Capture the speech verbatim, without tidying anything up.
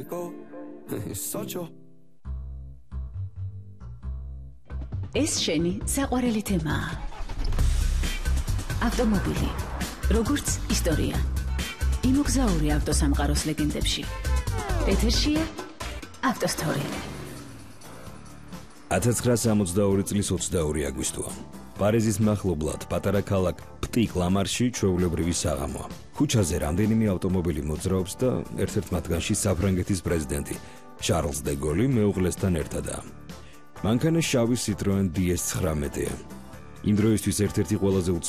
Mexico. Socho. ეს შენი საყვარელი თემაა. ავტომობილი, როგორც ისტორია. იმოგზაური ავტოსამყაროს ლეგენდებში. ეთერშია ავტოსტორი. ათას ცხრაასი ორმოცდაორი წლის ოცდაორი აგვისტოა. პარიზის მახლობლად პატარა ქალაქ პტიკ-ლამარში ჩვეულებრივი საღამოა. ქუჩაზე რამდენიმე ავტომობილი მოძრაობს და ერთ-ერთ მათგანში საფრანგეთის პრეზიდენტი შარლს დე გოლი მეუღლესთან ერთადაა. მანქანა შავი Citroen დი ეს ცხრამეტეა. იმ დროისთვის ერთ-ერთი ყველაზე